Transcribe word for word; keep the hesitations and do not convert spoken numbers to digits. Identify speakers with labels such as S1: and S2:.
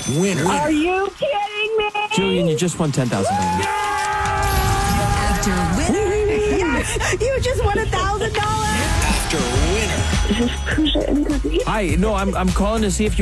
S1: Winner.
S2: Are you kidding me?
S3: Julian, you just won ten thousand dollars.
S4: After winner.
S2: Yes, you just won a thousand dollars.
S1: After winner.
S2: Is this Pooja and Goody?
S3: Hi, no, I'm I'm calling to see if you